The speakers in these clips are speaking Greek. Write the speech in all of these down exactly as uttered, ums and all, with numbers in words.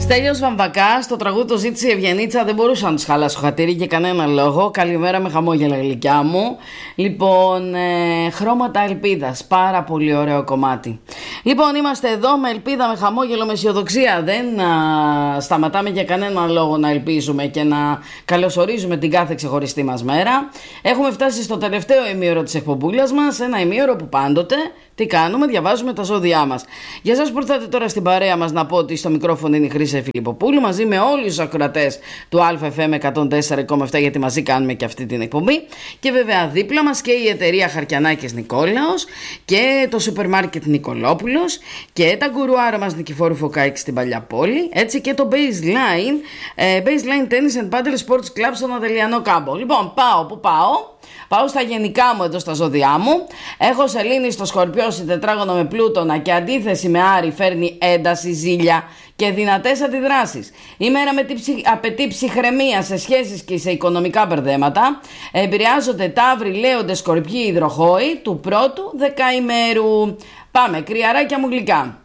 Στέλιος Βαμβακάς, το τραγούδι το ζήτησε η Ευγενίτσα, δεν μπορούσα να τους χαλάσω χατήρι για κανένα λόγο. Καλημέρα με χαμόγελα γλυκιά μου. Λοιπόν, ε, χρώματα ελπίδας, πάρα πολύ ωραίο κομμάτι. Λοιπόν, είμαστε εδώ με ελπίδα, με χαμόγελο, με αισιοδοξία. Δεν α, σταματάμε για κανένα λόγο να ελπίζουμε και να καλωσορίζουμε την κάθε ξεχωριστή μας μέρα. Έχουμε φτάσει στο τελευταίο ημίωρο της εκπομπούλας μας, ένα ημίωρο που πάντοτε τι κάνουμε, διαβάζουμε τα ζώδιά μας. Για εσάς που ήρθατε τώρα στην παρέα μας, να πω ότι στο μικρόφωνο είναι η Χρύσα Φιλιπποπούλου μαζί με όλους τους ακροατές του Αλφα εφ εμ εκατόν τέσσερα κόμμα επτά, γιατί μαζί κάνουμε και αυτή την εκπομπή. Και βέβαια δίπλα μας και η εταιρεία Χαρκιανάκης Νικόλαος και το σούπερ μάρκετ Νικολόπουλος και τα γκουρουάρα μας Νικηφόρου Φωκάκη στην Παλιά Πόλη. Έτσι και το Baseline, ε, Baseline Tennis and Paddle Sports Club στον Αδελιανό Κάμπο. Λοιπόν, πάω που πάω. Πάω στα γενικά μου εδώ στα ζώδιά μου. Έχω σελήνη στο Σκορπιό σε τετράγωνο με Πλούτονα και αντίθεση με Άρη φέρνει ένταση, ζήλια και δυνατές αντιδράσεις. Η μέρα με την ψυχ... απαιτεί ψυχραιμία σε σχέσεις και σε οικονομικά μπερδέματα. Επηρεάζονται Ταύροι, Λέοντες, Σκορπιοί, Υδροχόοι του πρώτου δεκαημέρου. Πάμε, κρυαράκια μου γλυκά.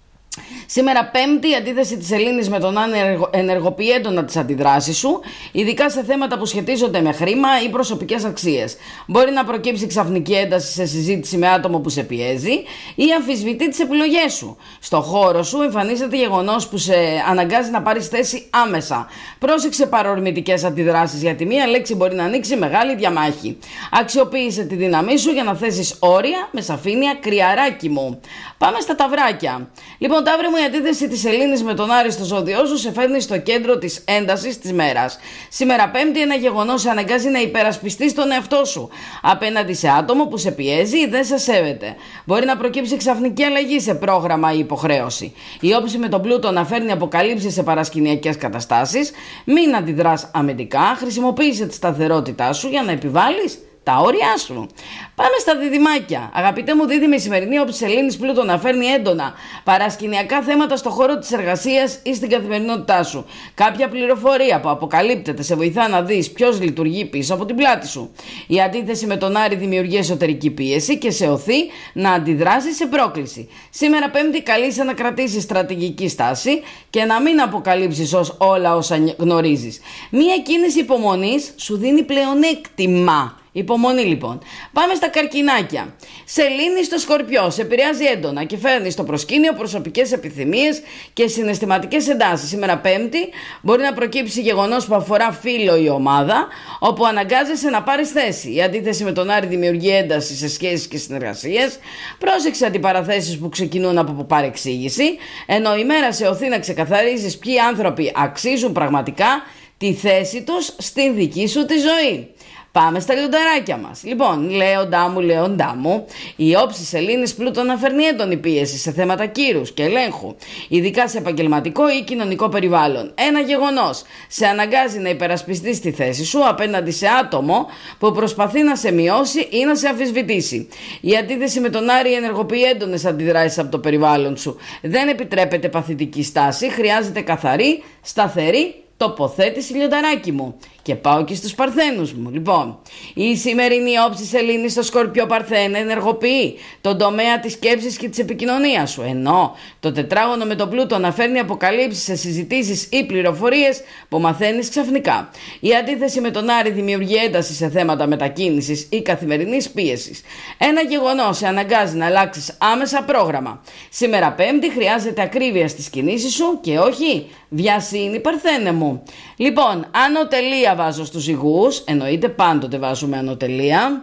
Σήμερα Πέμπτη, η αντίθεση της Σελήνης με τον Άν ενεργοποιεί έντονα τις αντιδράσεις σου, ειδικά σε θέματα που σχετίζονται με χρήμα ή προσωπικές αξίες. Μπορεί να προκύψει ξαφνική ένταση σε συζήτηση με άτομο που σε πιέζει ή αμφισβητεί τις επιλογές σου. Στο χώρο σου εμφανίζεται γεγονός που σε αναγκάζει να πάρεις θέση άμεσα. Πρόσεξε παρορμητικές αντιδράσεις, γιατί μία λέξη μπορεί να ανοίξει μεγάλη διαμάχη. Αξιοποίησε τη δύναμή σου για να θέσεις όρια με σαφήνεια, κρυαράκι μου. Πάμε στα ταυράκια. Λοιπόν, Ταύρη μου, η αντίθεση της Σελήνης με τον Άρη στο ζώδιό σου σε φέρνει στο κέντρο της έντασης της μέρας. Σήμερα Πέμπτη, ένα γεγονός σε αναγκάζει να υπερασπιστείς τον εαυτό σου απέναντι σε άτομο που σε πιέζει ή δεν σε σέβεται. Μπορεί να προκύψει ξαφνική αλλαγή σε πρόγραμμα ή υποχρέωση. Η όψη με τον Πλούτο να φέρνει αποκαλύψεις σε παρασκηνιακές καταστάσεις. Μην αντιδράς αμυντικά, χρησιμοποίησε τη σταθερότητά σου για να επιβάλλεις τα όρια σου. Πάμε στα διδυμάκια. Αγαπητέ μου δίδυμη, η σημερινή όψη Σελήνης Πλούτο να φέρνει έντονα παρασκηνιακά θέματα στο χώρο της εργασίας ή στην καθημερινότητά σου. Κάποια πληροφορία που αποκαλύπτεται σε βοηθά να δεις ποιος λειτουργεί πίσω από την πλάτη σου. Η αντίθεση με τον Άρη δημιουργεί εσωτερική πίεση και σε οθεί να αντιδράσεις σε πρόκληση. Σήμερα Πέμπτη, καλείσαι να κρατήσεις στρατηγική στάση και να μην αποκαλύψεις ως όλα όσα γνωρίζεις. Μία κίνηση υπομονής σου δίνει πλεονέκτημα. Υπομονή λοιπόν. Πάμε στα καρκινάκια. Σελήνη στο Σκορπιό σε επηρεάζει έντονα και φέρνει στο προσκήνιο προσωπικές επιθυμίες και συναισθηματικές εντάσεις. Σήμερα Πέμπτη μπορεί να προκύψει γεγονός που αφορά φίλο ή ομάδα, όπου αναγκάζεσαι να πάρεις θέση. Η αντίθεση με τον Άρη δημιουργεί ένταση σε σχέσεις και συνεργασίες. Πρόσεξε αντιπαραθέσεις που ξεκινούν από παρεξήγηση, ενώ η μέρα σε οθεί να ξεκαθαρίζεις ποιοι άνθρωποι αξίζουν πραγματικά τη θέση τους στην δική σου τη ζωή. Πάμε στα λιονταράκια μας. Λοιπόν, Λέοντά μου, Λέοντά μου, η όψη Σελήνης Πλούτο να φέρνει έντονη πίεση σε θέματα κύρους και ελέγχου, ειδικά σε επαγγελματικό ή κοινωνικό περιβάλλον. Ένα γεγονός σε αναγκάζει να υπερασπιστείς τη θέση σου απέναντι σε άτομο που προσπαθεί να σε μειώσει ή να σε αμφισβητήσει. Η αντίθεση με τον Άρη ενεργοποιεί έντονες αντιδράσεις από το περιβάλλον σου. Δεν επιτρέπεται παθητική στάση, χρειάζεται καθαρή, σταθερή τοποθέτηση, λιονταράκι μου. Και πάω και στους Παρθένους μου. Λοιπόν, η σημερινή όψη Σελήνης στο Σκορπιό Παρθένα ενεργοποιεί τον τομέα της σκέψης και της επικοινωνίας σου, ενώ το τετράγωνο με τον Πλούτο να φέρνει αποκαλύψεις σε συζητήσεις ή πληροφορίες που μαθαίνεις ξαφνικά. Η αντίθεση με τον Άρη δημιουργεί ένταση σε θέματα μετακίνησης ή καθημερινής πίεσης. Ένα γεγονός σε αναγκάζει να αλλάξεις άμεσα πρόγραμμα. Σήμερα Πέμπτη χρειάζεται ακρίβεια στις κινήσεις σου και όχι βιασύνη, Παρθένε μου. Λοιπόν, ανωτελεία βάζω στους ζυγούς, εννοείται πάντοτε βάζουμε ανωτελεία.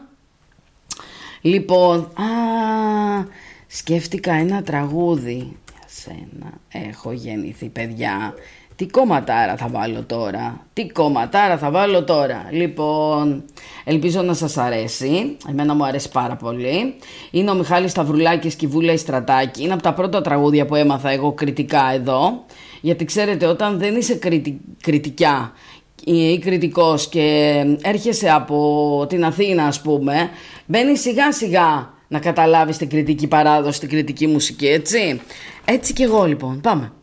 Λοιπόν, α, σκέφτηκα ένα τραγούδι για σένα. Έχω γεννηθεί, παιδιά. Τι κομματάρα θα βάλω τώρα. Τι κομματάρα θα βάλω τώρα. Λοιπόν, ελπίζω να σας αρέσει. Εμένα μου αρέσει πάρα πολύ. Είναι ο Μιχάλης Σταυρουλάκης και η Βούλα η Στρατάκη. Είναι από τα πρώτα τραγούδια που έμαθα εγώ κριτικά εδώ. Γιατί ξέρετε, όταν δεν είσαι κριτι... κριτικιά ή κριτικός και έρχεσαι από την Αθήνα, ας πούμε, μπαίνεις σιγά σιγά να καταλάβεις την κριτική παράδοση, την κριτική μουσική, έτσι. Έτσι κι εγώ λοιπόν. Πάμε.